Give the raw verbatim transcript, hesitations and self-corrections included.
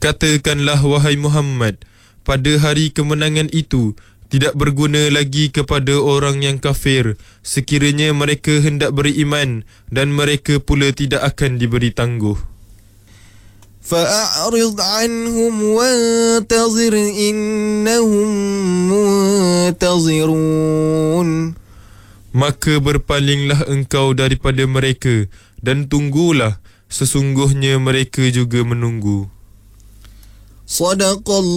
Katakanlah wahai Muhammad, pada hari kemenangan itu tidak berguna lagi kepada orang yang kafir sekiranya mereka hendak beriman, dan mereka pula tidak akan diberi tangguh. فَأَعْرِضْ عَنْهُمْ وَانْتَظِرْ إِنَّهُمْ مُنْتَظِرُونَ. Maka berpalinglah engkau daripada mereka dan tunggulah, sesungguhnya mereka juga menunggu. Sadaqallah